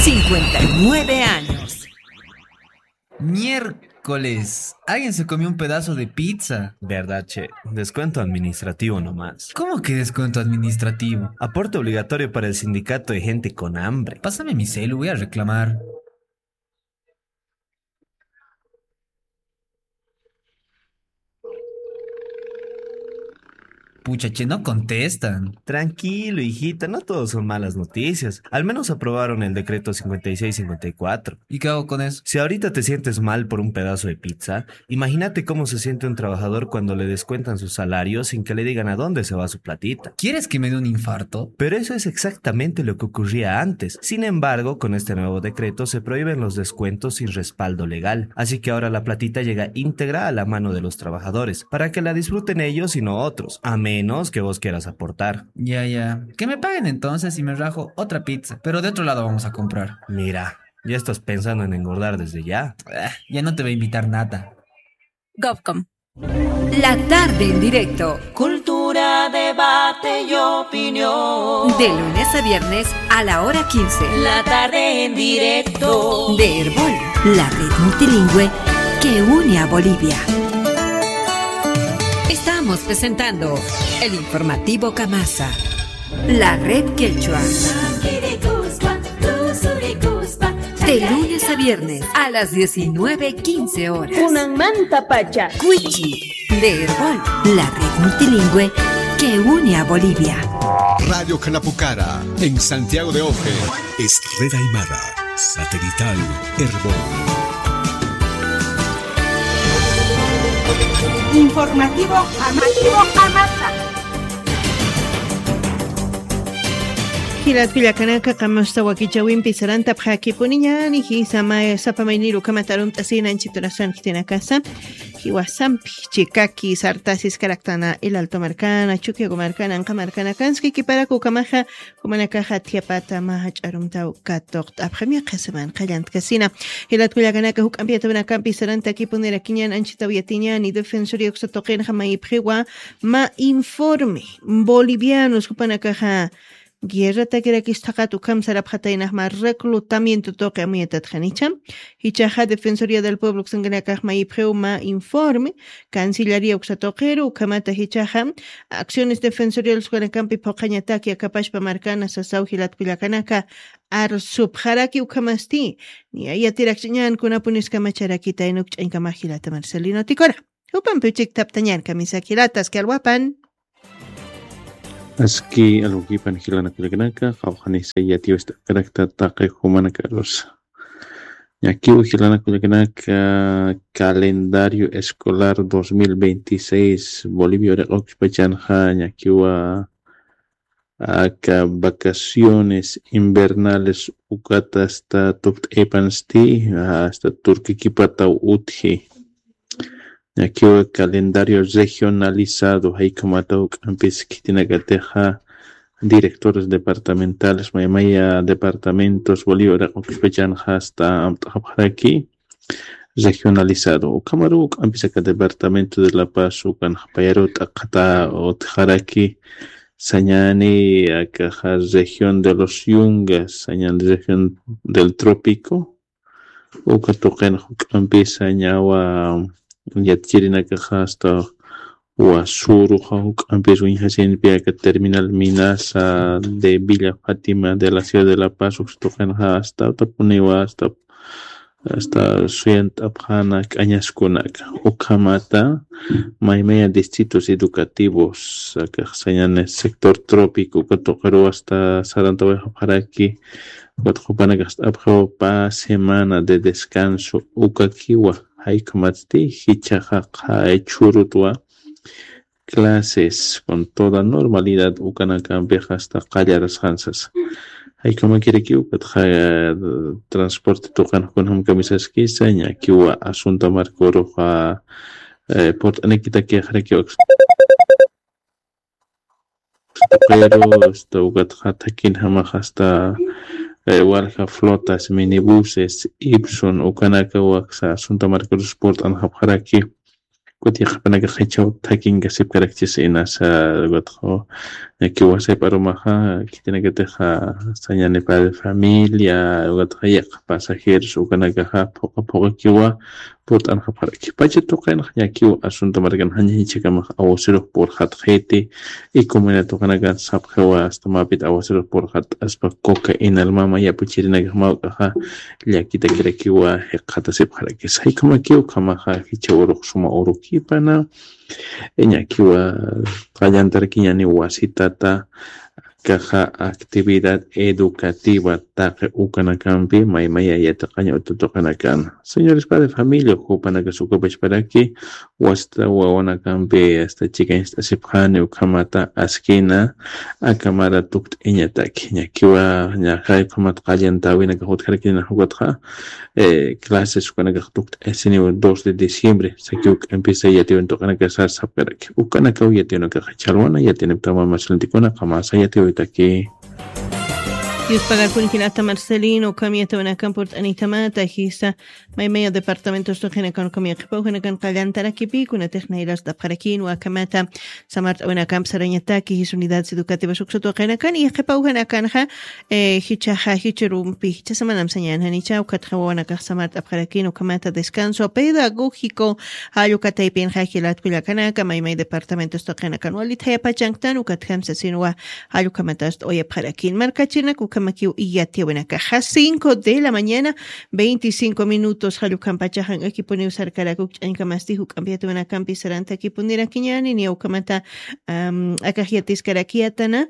59 años. Miércoles, alguien se comió un pedazo de pizza. Verdad, che. Descuento administrativo nomás. ¿Cómo que descuento administrativo? Aporte obligatorio para el sindicato de gente con hambre. Pásame mi celu, voy a reclamar. Pucha, che, no contestan. Tranquilo, hijita, no todos son malas noticias. Al menos aprobaron el decreto 5654. ¿Y qué hago con eso? Si ahorita te sientes mal por un pedazo de pizza, imagínate cómo se siente un trabajador cuando le descuentan su salario sin que le digan a dónde se va su platita. ¿Quieres que me dé un infarto? Pero eso es exactamente lo que ocurría antes. Sin embargo, con este nuevo decreto se prohíben los descuentos sin respaldo legal. Así que ahora la platita llega íntegra a la mano de los trabajadores, para que la disfruten ellos y no otros, a menos que vos quieras aportar. Ya. Que me paguen entonces y me rajo otra pizza. Pero de otro lado vamos a comprar. Mira, ya estás pensando en engordar desde ya. Ya no te voy a invitar nada. GovCom. La tarde en directo. Cultura, debate y opinión. De lunes a viernes a la hora 15. La tarde en directo. De Herbol, la red multilingüe que une a Bolivia. Estamos presentando el informativo Camasa, la red quechua. De lunes a viernes a las 19:15 horas. Unamanta Pacha. Cuichi, de Herbol, la red multilingüe que une a Bolivia. Radio Canapucara, en Santiago de Oje, es Red Aymara, satelital Herbol. Informativo Amasa. Hilat Villacanaka, Camosta Wakichawin, Pisaranta, Pjaki Puniñan, y Hisama, Sapamainiru, Kamatarum, Tasina, en Chiturasan, Kitina Casa, Hiwasampi, Chikaki, Sartasis, Caractana, el Alto Marcana, Chukio Marcana, Ancamarcana, Kanski, Kipara, Kukamaja, Kumanakaja, Tiapata, Mahach, Arumtau, Katok, Abjamia, Kasaman, Kayant, Casina, Hilat Villacanaka, Hukampiata, Campi, Saranta, Kipunera, Kiñan, Anchitaviatiñan, y Defensorio, Xotoquen, Jamai, Priwa, Ma Informe, Bolivianos, Kupanakaja, Guerra Taqueraquistacatu Kamsarapjatainah reclutamiento toque amietat janicham. Hichaja Defensoría del Pueblo Xanganacajma y Preuma informe. Cancillería Uxatoquero, Kamata Hichaja. Acciones defensoriales Guanacampi Pocañataki, Acapashpa Marcana, Sasau Hilat Pilacanaka, Arsubjaraki Ukamasti. Ni ahí atiraxiñan Kunapunis Kamacharaki Tainuk en Kamajilata Marcelino Ticora. Upan Puchik Taptañan, Kamisakilatas que alwapan. Aski alukipan hilana kulekanaka, jaujanisa yatio esta carácter taque humana carlos. Aquí hilana kulekanaka calendario escolar 2026 Bolivia Oxpachanja, aquí acá vacaciones invernales ukata hasta top epansti hasta turquikipata uthi. Aquí el calendario regionalizado, hay como que tiene que dejar directores departamentales, Maymaya departamentos, Bolívar, Oxpechan, hasta aquí, regionalizado. O Camarú, empieza que departamento de La Paz, o Canjapayarot, Acata, o Tjaraki, Sañani, acá región de los Yungas, Sañani, región del trópico, o Catoquen, empieza a Yatirina que hasta Huasuru, empieza un jacen que terminal Minasa de Villa Fátima de la ciudad de La Paz, hasta Tapuniwa, hasta Suyant Abhana, Añascunac, Ucamata, Maimea distritos educativos, que señalan el sector trópico, que tocaron hasta Sarantabeja para aquí, Guatjopana, hasta Abjopa, semana de descanso, Ucaquiwa. Hay comati, hichaja, churutwa, clases con toda normalidad, ucanacampe hasta callar hansas. Hay como quiere que transporte tocan con un camisas que seña que asunto marco roja port anekita que harekios. Pero esto ugatatakin jamás hasta Walha flotas, minibuses, Ipson, Ukanaka, Waxa, Santa Marcos Sport, and Haparaki, Kutiqa panaka qhichaw thakinqa sipkaraqchis inasa gotqo kiwasay parumaqa kitinakatiqa sañani padre familia gotqa yaqa pasajeros ukanakaqa phuqa kiwa port'anqa paraki pacha tuqayqa kiwa asunto markan hanñichikamaq awasaruq porqat qhiti y comuna tuqanaqa sapqhewa hasta mapit awasaruq porqat aspa coca inalmama yapuchirinakaq mawqaqa llakita kirakiwa hiqhata sipqaraki saykama kiwa kamaqa hichawruq suma urukipana ñakiwa qallantarkiñani wasitata caja actividad educativa taqe ukanakampi maymaya yataqaña ututuqanakan señores padre familia hupanaka sukupash para aquí wasta wawanakampi hasta chica instasipqani ukamata askina akamara tukt iñataki ñakiwa ñaqay qamat qallantawinaka hutqarkina huqatqa clases ukanaka tukt esini 2 de diciembre sakiuk empieza yatiwen tuqanaka sar sapkaraki ukanaka yatiwenaka chalwana yatiwen tamamaslantikuna qamasa yatiwen aquí. Dios pagar con Hilata Marcelino, Camieta Benacamport Anitamata, Hisa, Maimea Departamentos de Genecan Comia Genecan Calantara Kipi, una Techneiras da Paraquin, Wakamata, Samart Benacamp Sarañataki, his unidades educativas Uxoto Genecan, y Jepau Genacanja, Hichaha, Hicherumpi, Chasamanam Sayan, Hanichau, Catrawanaka, Samart Aparaquin, Kamata, descanso pedagógico, Hayukataipian, Hajilat, Kuyakanaka, Maimea Departamentos de Genecan, Walitaya Pachangtan, Ukatham Sasinua, Hayukamatas, Oya Paraquin, Marcachina, Kamakiu y Yatiabuenacaja, 5 de la mañana, 25 minutos, Halucampachajan, equipo Neusar Caracuk, en Camastihu, Campiatuenacampi, Saranta, equipo Niraquiñani, Niaucamata, Acajiatis Caraquiatana,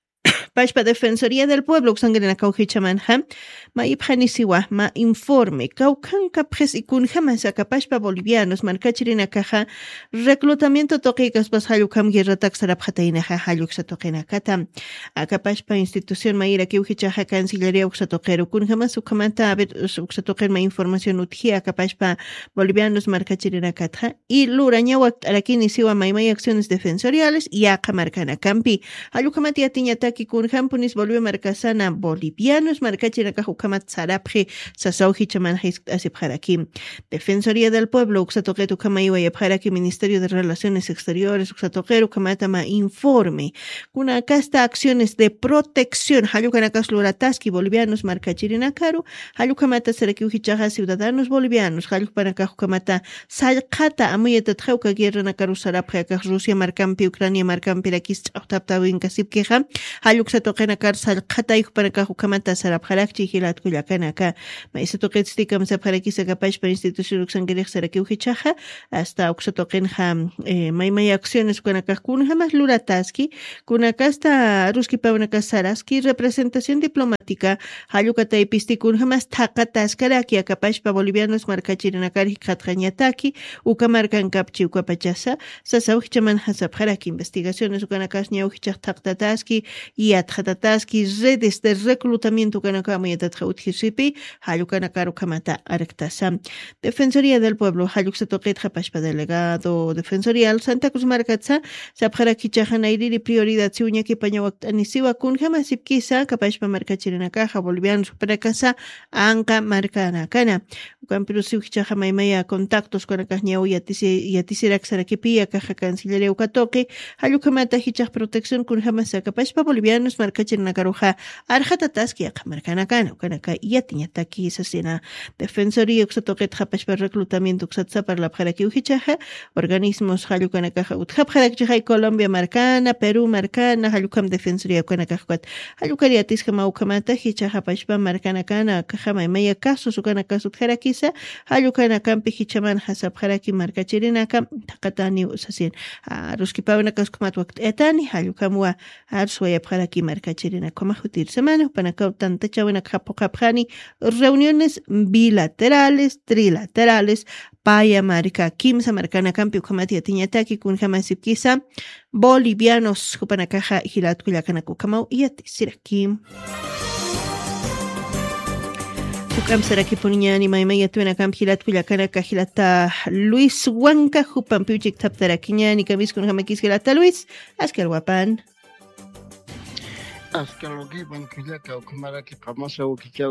Pashpa Defensoría del Pueblo, Xangrena Caujichamanha, Ma Ibhanisiwa, Ma informe, Caucanca Pres y Kunjamasa, Pashpa Bolivianos, Marcachirina Caja, reclutamiento Toquicas Pashalucam Guerra Taxarapjataina, Haluxa Toquena Cata, Acapashpa Institución Maira Kiujichaja, Cancillería Uxatoquero, Kunjamas, Ucamanta, Uxatoquer, Ma información Utjia, Acapashpa Bolivianos, Marcachirina Cata, y Lurañawak, Araquinisiwa, Maimay acciones defensoriales, y Acamarcana Campi, Halucamatia Tiñataki Kunjampunis volvió Marcasana Bolivianos, Marcachirina Hukamat Sarapje, Sasauji Chamanjis Asipjaraki, Defensoría del Pueblo, Uxatoquetu Kamaiwa Yapjaraki, Ministerio de Relaciones Exteriores, Uxatoqueru Kamatama informe, Kuna casta acciones de protección, Hayukanakas Lurataski, Bolivianos, Marcachirina Karu, Hayukamata Sarakiujichaja, Ciudadanos Bolivianos, Hayukanaka Hukamata, Salkata, Amuyetat Hauka, Guerra Nakaru Sarapje, Rusia, Marcampi, Ucrania, Marcampi, Rakis, Octaptawin, Kasipkeja, Hayuksatokenakar, Salkata, Yupanaka Hukamata, Sarapjarakchi, Hilat Kuyakanaka, Maisatoquetstikam Sapharakisa Kapashpa, Institución Uxangerich Sarakiujichaja, hasta Uxatokenja, Maimay acciones Kuanakakun, Hamas Lurataski, Kunakasta Ruski Paunaka Saraski, representación diplomática, Hayukata y Pistikun, Hamas Takatas Karakia, Kapashpa Bolivianos, Marcachirinakari, Katjañataki, Ukamarkan Kapchi, Ukapachasa, Sasauchichaman Hasapharaki, investigaciones Ukanakas Nyauchach Taktataski, y Atjatataski, redes de reclutamiento Ukanakam y Atatjautjisipi, Hayukanakaru Kamata Arctasa, Defensoría del Pueblo, Hayuksatoket Hapashpa Delegado Defensorial, Santa Cruz Marcatza, Sapharaki Chahanairi, prioridad Siuñaki Pañawak Anisiwa Kun, Hamasipkisa, Kapashpa Marcachirinakaja, Bolivianos Superacasa, Anka Marcanacana, Ukampirusiuchaja Maimaya, contactos con Akasñau y Atisirak Sarakipia, Caja Cancillería Ukatoke, Hayukamata Hichach Protección Kun Hamasa, Kapashpa Bolivianos, Marcachirinakaruja, Arjatataski, Akamarcanacana, Ukanaka Yatiñataki, Sasina, Defensoría Uxatoket Hapashpa Reclutamiento Uxatza para la Pjaraki Ujichaja, organismos Hayukanakaja Uthapjarakchai, Colombia Marcana, Perú Marcana, Hayukam Defensoría Ukanakajuat, Hayukariatis Hamaukamata, Hichaja Pashpa Marcanacana, Kajama Maya Casos, Ukanakas Utjarakisa, Hayukanakampi Hichaman Hasapjaraki Marcachirinaka, Takatani Usasin, Ruski Paunakas Kumatwak Etani, Hayukamua, Arswaya Pjaraki Marcachirina, Komahutir Semana, Panakautan Tachawana Kapokapjani, reuniones bilaterales, trilaterales, Paya Marca, Kimsa Marcana Campi, Ukamatia Tiñataki, Kunjamasipkisa, Bolivianos, Kupanakaja, Hilat Kuyakanakukamo, y Atisirakim. Ukam Saraki Punyani, Maimaya Tuenakam, Hilat Kuyakanaka, Hilata Luis Huanca, Jupan Puchik Taptarakiñani, Kamis Kunjamakis Hilata Luis, Askel Wapan. Askel Ogiban Kuyaka, Kumaraki Pamasa Ukichawis,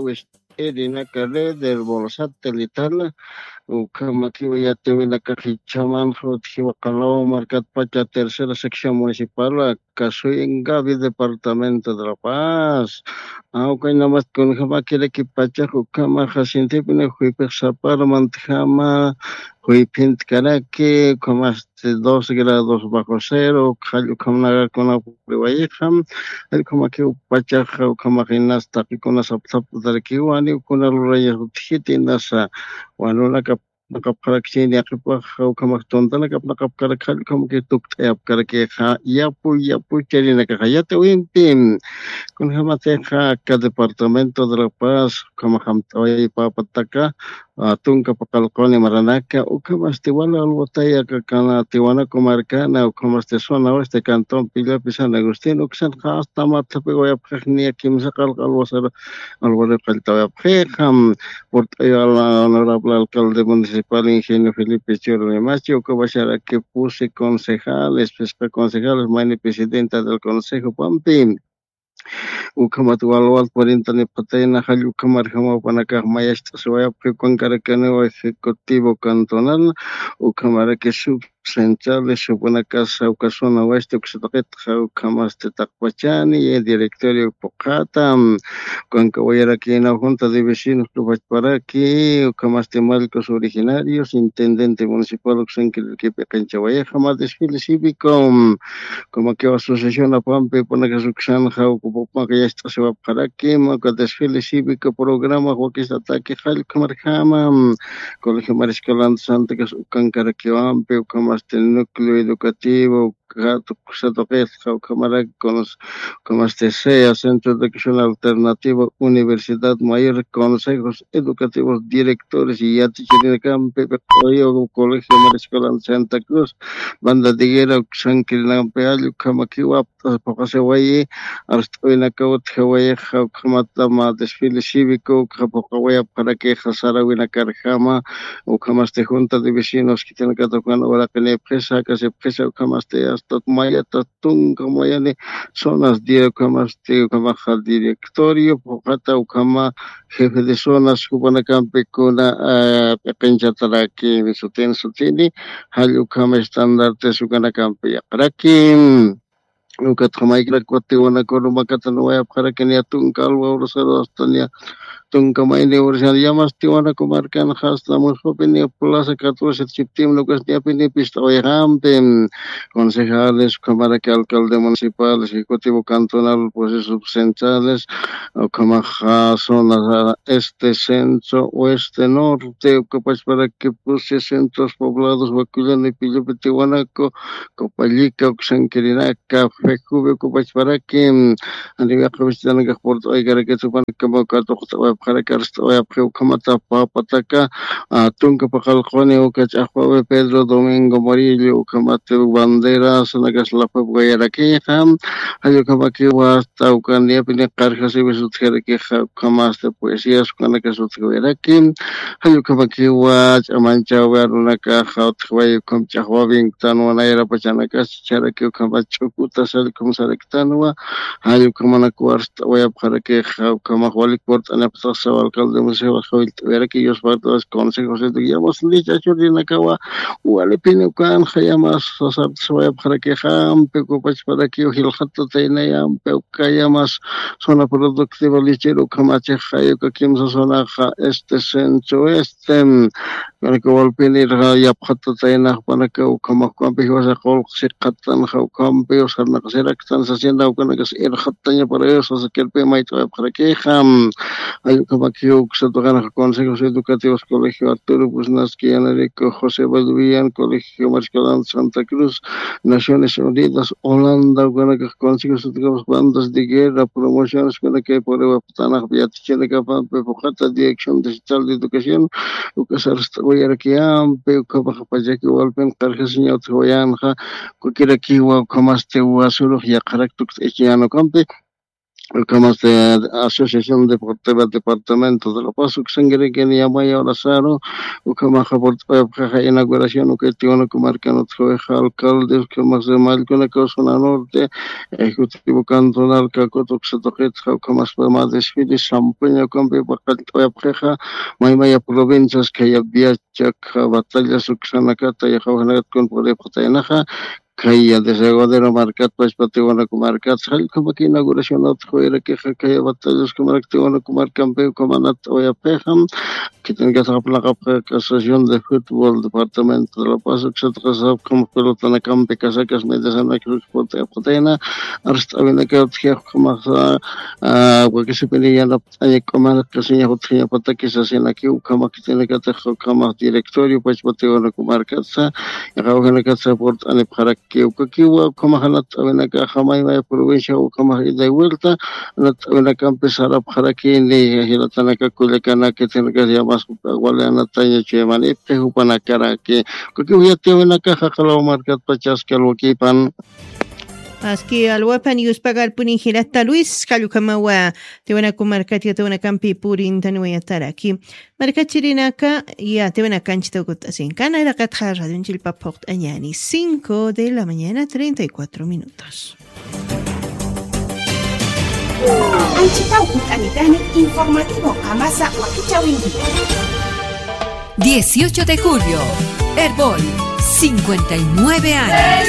Irina Calé del bolo satelital Ucamaquiwa Yatewila Cajichaman Frutjiwa Calao Marcat Pacha tercera sección municipal Casuy en Gavi departamento de La Paz aunque nada más con Jama quiere que Pacha Jucama Jacinti Pine Juipe Zapar Mantjama Juipint Caraqui como 2 grados bajo cero Jayu Kamnaga con la Priwayham el como que Pacha Jama Ginasta con las aptap de Kiwani con el rey Hitinasa Wanula nakapkaraksin yakipah kamak tonta nakapkarakal kamak ituk tayap karakeha yapu cheri nakakayate wimpim kun hamateja ka departamento de La Paz kamaham tawai papataka tunka pakalkoni maranaka ukamas tiwala alwataya kana tiwana comarcana ukamas te zona oeste cantón Pilapi San Agustín uksan hasta matapigo yapkhnia kimsakal alwasar alwale qaltawa yapkham por honorable alcalde municipal ingenio Felipe Choro de Machi ukabashara que puse concejales concejales mani presidenta del consejo Pampi ukamat walwal parintani patayna hal ukamar hama panaka mayasta soya con caracaneo ejecutivo cantonal ukamara que central supone casa ocasiona oeste que ukamas te takpachani y el directorio Pocata con que voy a aquí en la junta de vecinos para aquí ukamas temáticos originarios intendente municipal que pecancha vaya jamás desfile cívico como que asociación a Pampe pone que sucsan que ya está se va para aquí que desfile cívico programa que está ataque hal kamarjama colegio Mariscal Santa que ukan karakiwampe ukamas el núcleo educativo como sea Centro de Educación Alternativo Universidad Mayor Consejos Educativos Directores y Yatichirinacampe Colegio Mariscal Santa Cruz Banda de Guerra San Quirinampe Ayu Kamakiwa Pokasewaye Arstoinakaut Hawaye Kamatama Desfile Cívico Kapokawaya para que Hasarawina Karjama o Kamaste Junta de Vecinos que tienen que tocar ahora que le presa que se presa o Kamaste Maya Tatun como yani zonas kamaste kamajal directorio Pocata ukama jefe de zonas Cubanacampe kuna pepenchataraki sutini hal ukama estandarte sukanacampe yakaraki Ukat kamay kilakwati wana kono makatanuaya para que ni atun calvo rosado hasta ni atun kamay ni ursan llamas tiwana comarcan hasta muy joven ni plaza 14 de septiembre que ni apini pista oyampe concejales cámara que alcalde municipal ejecutivo cantonal pues subcentrales camaja zonas este centro oeste norte capaz para que puse centros poblados Baculan y Pilopetiwanaco Copallica Oxanquirinaca Fecube Copach para que Aniga Cristiana Gasport Oigara que supan como Cato para que Arstoya Camata Papataca Tunca Pacalcone Ocachahua Pedro Domingo Morillo Camate Banderas Nagas La Pabuera Queja Ayucamaquiwa hasta Ucania Pina Carjas y Besutjera Queja Camaste Poesías con la que sutuviera aquí Ayucamaquiwa Amancha una caja Otway com Chahua Vintan una era Pachanacas Charaki Camacho Putas como Salectanua Ayucamana Cuarta voy a para que Camaholic Port Anaptas alcalde museo ver que ellos van todos consejos de digamos licha Churinacawa Ualepinocan Hayamas Soya para que Hampe Copach para que Hilhato Tainayam Peucayamas zona productiva lichero Camache Hayuka Kimsa zona este centro este para que Volpinir Yaphato Tainah para que Ucamacampe was a call Sikatan Haucampe o Sarnacera que están haciendo con que ir Hataña para eso que el Pemaito para que Ayucamaquio se tocan consejos educativos Colegio Arturo Busnaski Enrico José Balduvian Colegio Mariscal Santa Cruz Naciones Unidas Holanda con que consejos educativos bandas de guerra promociones con que por Patana Viatichena Capam Pepojata Dirección Digital de Educación Ucasar Guayaraquiam Peucapajapayaki Walpen Carjasiña Otjoyanja Cualquiera Kiwa Camaste Uazuro Yacarectus Echiano Campe Camas de Asociación Deportiva Departamento de La Paz, Sangre que ni Amaya Orazaro, Ucamaja por inauguración, que tiene una comarca no trabaja alcaldes, que más de mal con la Zona Norte, Ejecutivo Cantonal, Cacotox, Toquetja, Camas para más desfile, Sampeña, Campe, Pacaja, Maimaya provincias que había batallas, Uxanacata y Javanat con Podepotenaja. Kaya desde Godero Marcat, pues Pategona Comarcat, Sal como que inauguración otro era que Kaya batallas como Activona Comarcampe, Comanat Oya Pejam, que tiene que hacer la Asociación de Fútbol, Departamento de La Paz, etcétera, como pelota en Campe, Casacas, Medias, Ana Cruz, Potena, hasta viene que otro como porque se pedía la Comanat, que se llama Otria Pataquis, así en aquí, como que tiene que hacer como directorio, pues Pategona Comarcat, y ahora que se aporta para que como hanat venaka jamai mai provincia o como de vuelta venaka empezar para que ni hilatana ka kulekana que tiene que llamar wala anatanya chemani pehupana cara que ya te venaka hakalo markat pachas que lo kipan Aski alwapan yuspagal punin hirata Luis Calukamawa te van a comarca te van a campi purin tanwaya taraki marca chirinaka ya te van a canchita sin cana era katja radio en Chilpaport añani 5 de la mañana 34 minutos. Anchita Utanitani informativo Amasa Wakichawingi. 18 de julio, Herbol, 59 años.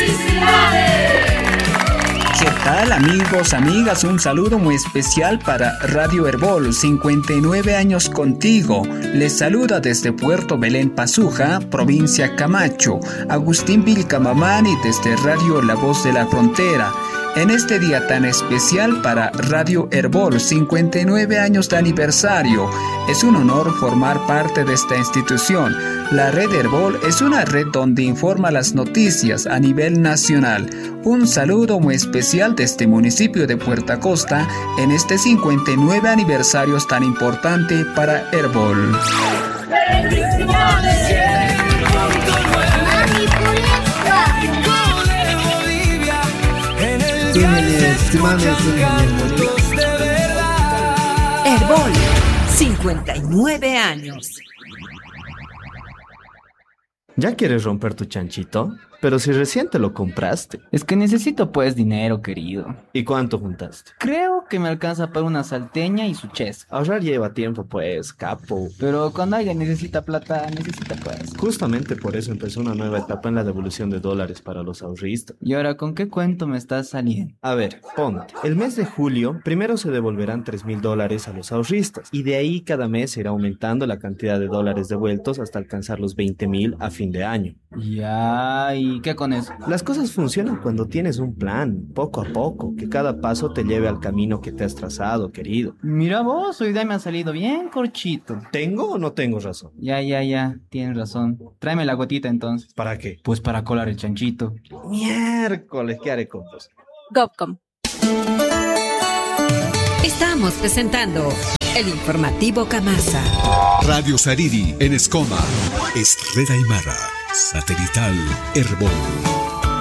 ¿Qué tal, amigos, amigas? Un saludo muy especial para Radio Herbol, 59 años contigo. Les saluda desde Puerto Belén Pazuja, provincia Camacho, Agustín Vilcamamani desde Radio La Voz de la Frontera. En este día tan especial para Radio Herbol, 59 años de aniversario, es un honor formar parte de esta institución. La red Herbol es una red donde informa las noticias a nivel nacional. Un saludo muy especial desde el municipio de Puerto Costa en este 59 aniversario tan importante para Herbol. Herbol, 59 años. ¿Ya quieres romper tu chanchito? Pero si recién te lo compraste. Es que necesito pues dinero, querido. ¿Y cuánto juntaste? Creo que me alcanza para una salteña y su ches. Ahorrar lleva tiempo pues, capo. Pero cuando alguien necesita plata, necesita pues. Justamente por eso empezó una nueva etapa en la devolución de dólares para los ahorristas. ¿Y ahora con qué cuento me estás saliendo? A ver, ponte. El mes de julio, primero se devolverán $3,000 a los ahorristas. Y de ahí cada mes se irá aumentando la cantidad de dólares devueltos hasta alcanzar los 20,000 a fin de año. Ya, ¿y qué con eso? Las cosas funcionan cuando tienes un plan, poco a poco, que cada paso te lleve al camino que te has trazado, querido. Mira vos, hoy día me ha salido bien corchito. ¿Tengo o no tengo razón? Ya, tienes razón. Tráeme la gotita entonces. ¿Para qué? Pues para colar el chanchito. Miércoles, ¿qué haré con vos? Gopcom. Estamos presentando el informativo Camasa. Radio Sariri en Escoma. Estrella Aymara. Satelital Herbol.